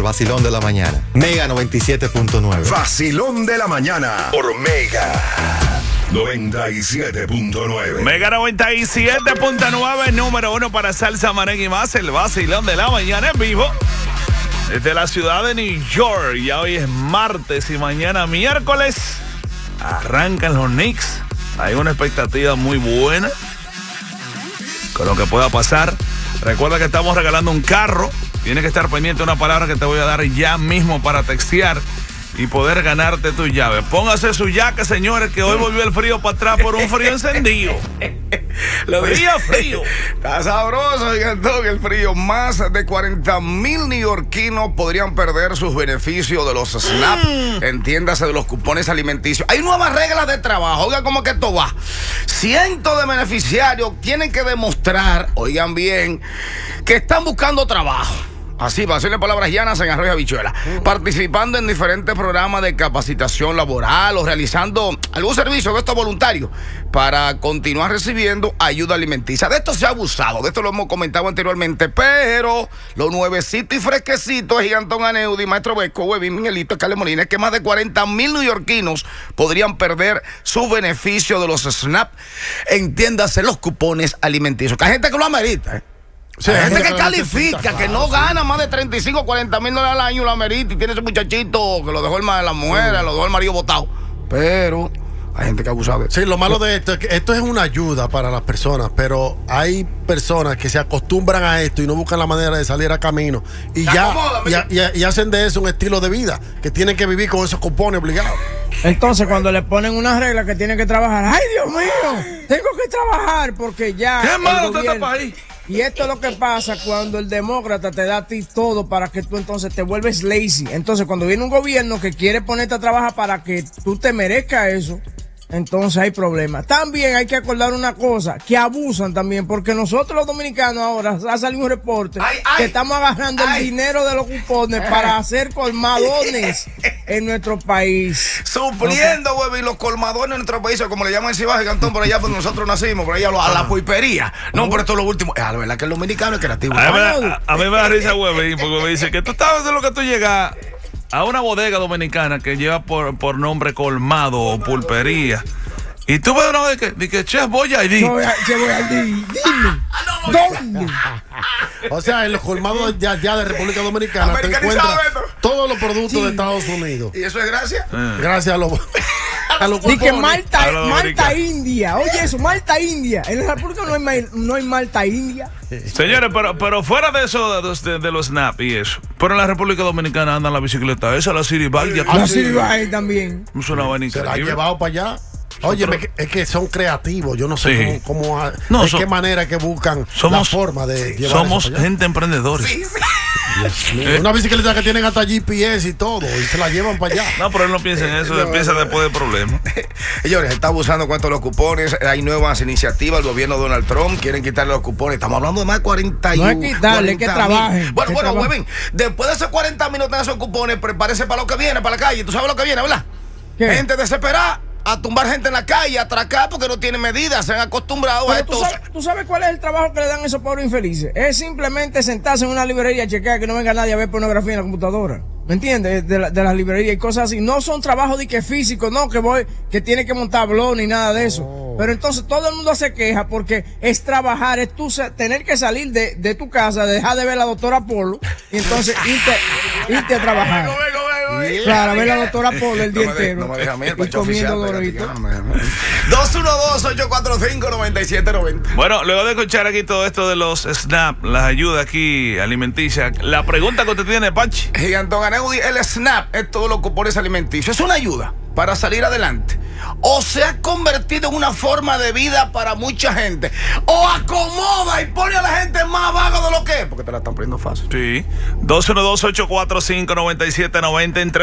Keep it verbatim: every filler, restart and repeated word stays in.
vacilón de la mañana. Mega noventa y siete punto nueve. Vacilón de la mañana por Mega noventa y siete punto nueve. Mega noventa y siete punto nueve, número uno para salsa, merengue y más. El vacilón de la mañana en vivo desde la ciudad de New York. Ya hoy es martes y mañana miércoles arrancan los Knicks. Hay una expectativa muy buena con lo que pueda pasar. Recuerda que estamos regalando un carro. Tienes que estar pendiente de una palabra que te voy a dar ya mismo para textear y poder ganarte tu llave. Póngase su yaque, señores, que hoy volvió el frío para atrás por un frío encendido. Lo frío, frío. Está sabroso, gigantón, el frío. Más de cuarenta mil neoyorquinos podrían perder sus beneficios de los SNAP. Mm. Entiéndase, de los cupones alimenticios. Hay nuevas reglas de trabajo. Oiga cómo que esto va. Cientos de beneficiarios tienen que demostrar, oigan bien, que están buscando trabajo. Así, para hacerle palabras llanas en Arroyo Habichuela. Uh-huh. Participando en diferentes programas de capacitación laboral o realizando algún servicio de estos voluntarios para continuar recibiendo ayuda alimenticia. De esto se ha abusado, de esto lo hemos comentado anteriormente, pero lo nuevecito y fresquecito es Gigantón Aneudi, Maestro Vesco, Webin, Miguelito, Carles Molina, es que más de cuarenta mil neoyorquinos podrían perder sus beneficios de los SNAP. Entiéndase, los cupones alimenticios. Que hay gente que lo amerita, ¿eh? O sea, hay gente que califica, claro, que no gana más de treinta y cinco o cuarenta mil dólares al año, lo amerita y tiene ese muchachito que lo dejó el, la mujer, sí. lo dejó el marido botado. Pero hay gente que ha abusado de esto. Sí, lo malo de esto es que esto es una ayuda para las personas, pero hay personas que se acostumbran a esto y no buscan la manera de salir a camino. Y ya y, y, y hacen de eso un estilo de vida, que tienen que vivir con esos cupones obligados. Entonces, cuando le ponen una regla que tienen que trabajar, ¡ay, Dios mío! Tengo que trabajar porque ya. ¡Qué malo está este país! Y esto es lo que pasa cuando el demócrata te da a ti todo para que tú entonces te vuelves lazy. Entonces, cuando viene un gobierno que quiere ponerte a trabajar para que tú te merezcas eso, entonces hay problemas. También hay que acordar una cosa, que abusan también, porque nosotros los dominicanos ahora ha salido un reporte ay, ay, que estamos agarrando ay. el dinero de los cupones ay. para hacer colmadones en nuestro país. Supliendo, güey, los colmadones en nuestro país, como le llaman en Cibaje, Cantón, por allá donde nosotros nacimos, por allá a la pulpería. No, por esto es lo último. La verdad que el dominicano es creativo. A, a, a mí me da risa, güey, porque me dice que tú sabes de lo que tú llegas a una bodega dominicana que lleva por, por nombre colmado o pulpería. Y tú ves una vez que, que, que Chef Boyardee. Chef Boyardee, dime, ¿dónde? O sea, en los colmados de allá de República Dominicana te encuentras todos los productos sí. de Estados Unidos. ¿Y eso es gracias? Eh. Gracias a los a los cupones. Y que Malta, Malta India. Oye, eso, Malta India. En la República no hay, no hay Malta India. Señores, pero, pero fuera de eso, de, de, de los SNAP y eso, pero en la República Dominicana andan la bicicleta esa, la City Bike. Sí, la City Bike también. Es una buena Se la ha llevado para allá. Oye, es que son creativos. Yo no sé sí. cómo, cómo no, de so, qué manera que buscan somos, la forma de llevar somos gente emprendedora. Sí, sí. Eh. Una bicicleta que tienen hasta G P S y todo, y se la llevan para allá. No, pero él no piensa en eso, no, empieza no, después del problema. Señores, está abusando con estos los cupones. Hay nuevas iniciativas. El gobierno de Donald Trump quieren quitarle los cupones. Estamos hablando de más de cuarenta y uno. No es quitarle, que trabajen. Bueno, que bueno, trabajen. Webin, después de esos cuarenta minutos de esos cupones, prepárese para lo que viene, para la calle. ¿Tú sabes lo que viene, verdad? ¿Qué? Gente desesperada a tumbar gente en la calle, a atracar porque no tienen medidas, se han acostumbrado pero a esto. ¿tú sabes, ¿Tú sabes cuál es el trabajo que le dan a esos pobres infelices? Es simplemente sentarse en una librería y chequear que no venga nadie a ver pornografía en la computadora. ¿Me entiendes? De, la, de las librerías y cosas así. No son trabajos de que físicos, no, que voy, que tiene que montar blog ni nada de eso. Oh. Pero entonces todo el mundo se queja porque es trabajar, es tú tener que salir de, de tu casa, dejar de ver a la doctora Polo y entonces irte, irte a trabajar. Vengo, vengo, vengo, vengo. Claro, a ver a la doctora Polo el día entero. No me deja a mí, el y comiendo dorito. dos uno dos, ocho cuatro cinco, nueve siete nueve cero. Bueno, luego de escuchar aquí todo esto de los SNAP, las ayudas aquí alimenticias, la pregunta que usted tiene, Pachi. Gigantón Aneudi, el SNAP es todo los cupones alimenticios. Es una ayuda para salir adelante. O se ha convertido en una forma de vida para mucha gente. O acomoda y pone a la gente más vaga de lo que es. Porque te la están poniendo fácil. Sí. dos uno dos, ocho cuatro cinco, nueve siete nueve cero.